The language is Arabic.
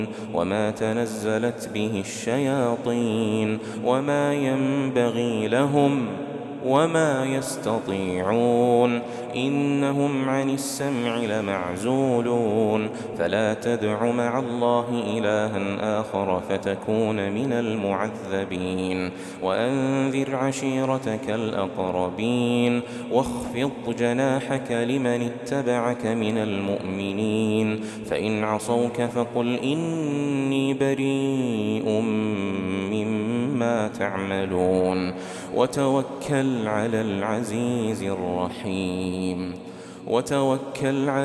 وما تنزلت به الشياطين وما ينبغي لهم وما يستطيعون إنهم عن السمع لمعزولون فلا تدع مع الله إلها آخر فتكون من المعذبين وأنذر عشيرتك الأقربين واخفض جناحك لمن اتبعك من المؤمنين فإن عصوك فقل إني بريء مما تعملون وتوكل على العزيز الرحيم